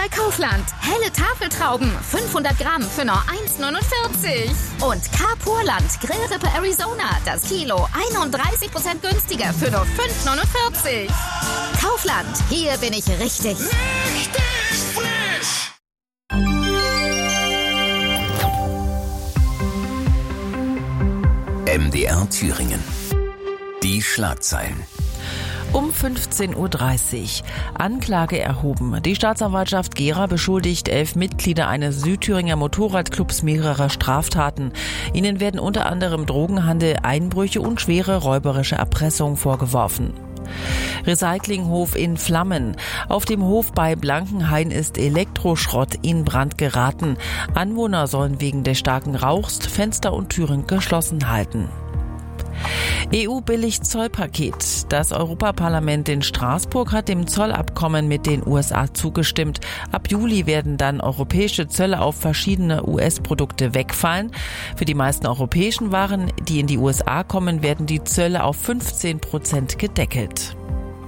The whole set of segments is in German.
bei Kaufland. Helle Tafeltrauben, 500 Gramm für nur 1,49. Und Carpurland Grillrippe Arizona, das Kilo 31% günstiger für nur 5,49. Kaufland, hier bin ich richtig. Richtig frisch! MDR Thüringen. Die Schlagzeilen. Um 15.30 Uhr. Anklage erhoben. Die Staatsanwaltschaft Gera beschuldigt 11 Mitglieder eines Südthüringer Motorradclubs mehrerer Straftaten. Ihnen werden unter anderem Drogenhandel, Einbrüche und schwere räuberische Erpressung vorgeworfen. Recyclinghof in Flammen. Auf dem Hof bei Blankenhain ist Elektroschrott in Brand geraten. Anwohner sollen wegen des starken Rauchs Fenster und Türen geschlossen halten. EU billigt Zollpaket. Das Europaparlament in Straßburg hat dem Zollabkommen mit den USA zugestimmt. Ab Juli werden dann europäische Zölle auf verschiedene US-Produkte wegfallen. Für die meisten europäischen Waren, die in die USA kommen, werden die Zölle auf 15% gedeckelt.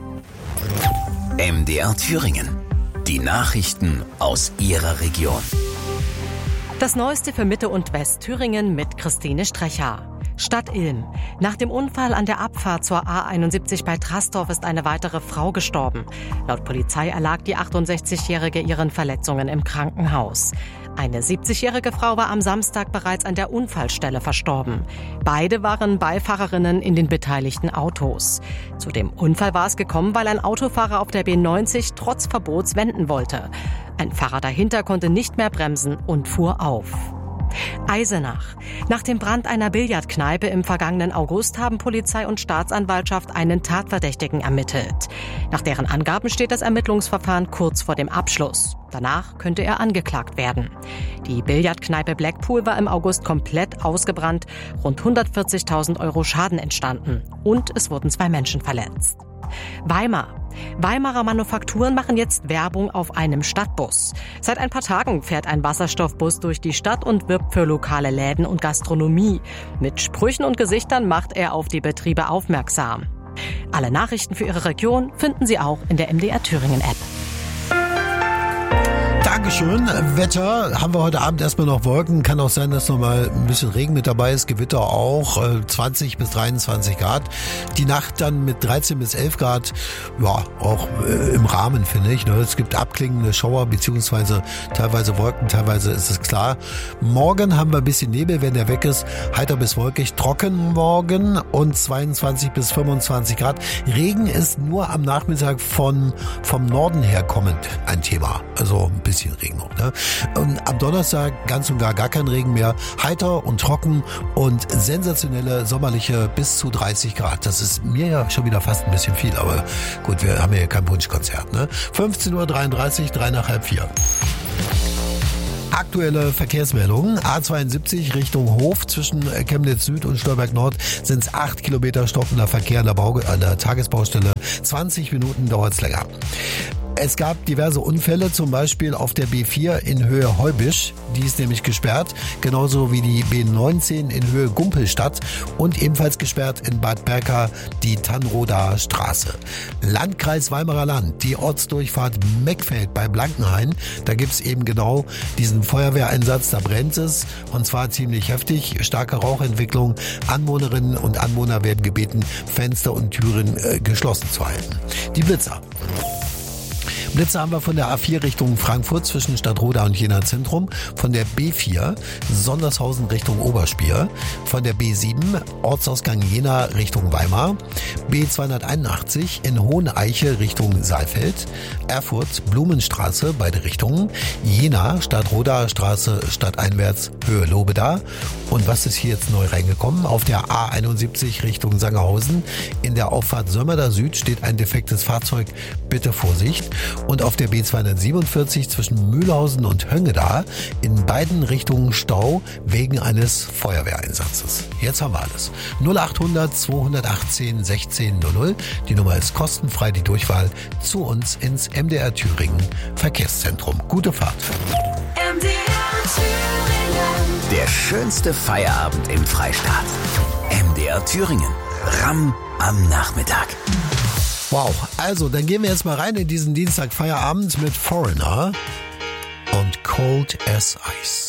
MDR Thüringen. Die Nachrichten aus Ihrer Region. Das Neueste für Mitte- und Westthüringen mit Christine Strecher. Stadt Ilm. Nach dem Unfall an der Abfahrt zur A71 bei Trastorf ist eine weitere Frau gestorben. Laut Polizei erlag die 68-Jährige ihren Verletzungen im Krankenhaus. Eine 70-jährige Frau war am Samstag bereits an der Unfallstelle verstorben. Beide waren Beifahrerinnen in den beteiligten Autos. Zu dem Unfall war es gekommen, weil ein Autofahrer auf der B90 trotz Verbots wenden wollte. Ein Fahrer dahinter konnte nicht mehr bremsen und fuhr auf. Eisenach. Nach dem Brand einer Billardkneipe im vergangenen August haben Polizei und Staatsanwaltschaft einen Tatverdächtigen ermittelt. Nach deren Angaben steht das Ermittlungsverfahren kurz vor dem Abschluss. Danach könnte er angeklagt werden. Die Billardkneipe Blackpool war im August komplett ausgebrannt. Rund 140.000 Euro Schaden entstanden. Und es wurden 2 Menschen verletzt. Weimar. Weimarer Manufakturen machen jetzt Werbung auf einem Stadtbus. Seit ein paar Tagen fährt ein Wasserstoffbus durch die Stadt und wirbt für lokale Läden und Gastronomie. Mit Sprüchen und Gesichtern macht er auf die Betriebe aufmerksam. Alle Nachrichten für Ihre Region finden Sie auch in der MDR Thüringen App. Dankeschön. Wetter haben wir heute Abend erstmal noch Wolken. Kann auch sein, dass noch mal ein bisschen Regen mit dabei ist. Gewitter auch. 20 bis 23 Grad. Die Nacht dann mit 13 bis 11 Grad. Ja, auch im Rahmen, finde ich. Es gibt abklingende Schauer beziehungsweise teilweise Wolken, teilweise ist es klar. Morgen haben wir ein bisschen Nebel, wenn der weg ist. Heiter bis wolkig. Trocken morgen und 22 bis 25 Grad. Regen ist nur am Nachmittag vom Norden her kommend ein Thema. Also ein bisschen Regen noch. Und am Donnerstag ganz und gar kein Regen mehr. Heiter und trocken und sensationelle sommerliche bis zu 30 Grad. Das ist mir ja schon wieder fast ein bisschen viel, aber gut, wir haben ja kein Wunschkonzert. 15.33 Uhr, 3 nach halb 4. Aktuelle Verkehrsmeldungen. A72 Richtung Hof zwischen Chemnitz Süd und Stolberg Nord sind es 8 Kilometer stockender Verkehr an der Tagesbaustelle. 20 Minuten dauert es länger. Es gab diverse Unfälle, zum Beispiel auf der B4 in Höhe Heubisch. Die ist nämlich gesperrt. Genauso wie die B19 in Höhe Gumpelstadt. Und ebenfalls gesperrt in Bad Berka die Tannroder Straße. Landkreis Weimarer Land, die Ortsdurchfahrt Meckfeld bei Blankenhain. Da gibt's eben genau diesen Feuerwehreinsatz. Da brennt es. Und zwar ziemlich heftig. Starke Rauchentwicklung. Anwohnerinnen und Anwohner werden gebeten, Fenster und Türen geschlossen zu halten. Die Blitzer. Blitze haben wir von der A4 Richtung Frankfurt zwischen Stadtroda und Jena Zentrum, von der B4 Sondershausen Richtung Oberspier, von der B7 Ortsausgang Jena Richtung Weimar, B281 in Hoheneiche Richtung Saalfeld, Erfurt Blumenstraße beide Richtungen, Jena Stadtroda Straße stadteinwärts Höhe Lobeda. Und was ist hier jetzt neu reingekommen? Auf der A71 Richtung Sangerhausen in der Auffahrt Sömmerda Süd steht ein defektes Fahrzeug. Bitte Vorsicht. Und auf der B247 zwischen Mühlhausen und Höngeda in beiden Richtungen Stau wegen eines Feuerwehreinsatzes. Jetzt haben wir alles. 0800 218 1600. Die Nummer ist kostenfrei, die Durchwahl zu uns ins MDR Thüringen Verkehrszentrum. Gute Fahrt. MDR Thüringen. Der schönste Feierabend im Freistaat. MDR Thüringen. Ramm am Nachmittag. Wow, also dann gehen wir jetzt mal rein in diesen Dienstag Feierabend mit Foreigner. Cold as Ice.